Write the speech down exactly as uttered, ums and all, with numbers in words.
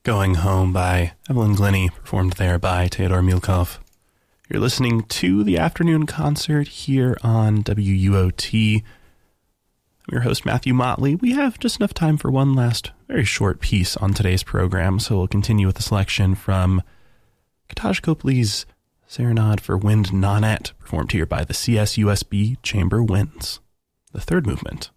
Going Home by Evelyn Glennie, performed there by Theodor Milkov. You're listening to the afternoon concert here on W U O T. I'm your host, Matthew Motley. We have just enough time for one last very short piece on today's program, so we'll continue with the selection from Kataj Copley's Serenade for Wind Nonet, performed here by the C S U S B Chamber Winds, the third movement.